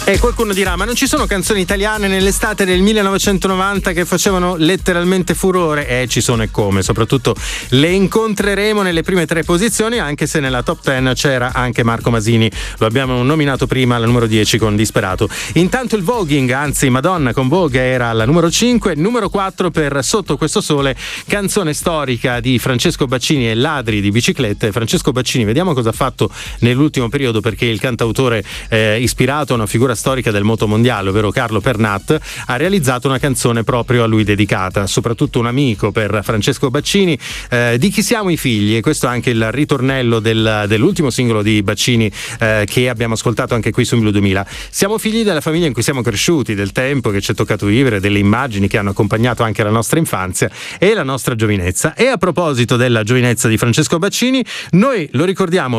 E qualcuno dirà: ma non ci sono canzoni italiane nell'estate del 1990 che facevano letteralmente furore? Ci sono, e come. Soprattutto le incontreremo nelle prime 3 posizioni, anche se nella top 10 c'era anche Marco Masini, lo abbiamo nominato prima alla numero 10 con Disperato. Intanto il voguing, anzi Madonna con Vogue, era alla numero 5, numero 4 per Sotto questo sole, canzone storica di Francesco Baccini e Ladri di biciclette. Francesco Baccini, vediamo cosa ha fatto nell'ultimo periodo, perché il cantautore ispirato a una figura storica del motomondiale, ovvero Carlo Pernat, ha realizzato una canzone proprio a lui dedicata, soprattutto un amico per Francesco Baccini. Di chi siamo i figli? E questo è anche il ritornello dell'ultimo singolo di Baccini che abbiamo ascoltato anche qui su Blu 2000. Siamo figli della famiglia in cui siamo cresciuti, del tempo che ci è toccato vivere, delle immagini che hanno accompagnato anche la nostra infanzia e la nostra giovinezza. E a proposito della giovinezza di Francesco Baccini, noi lo ricordiamo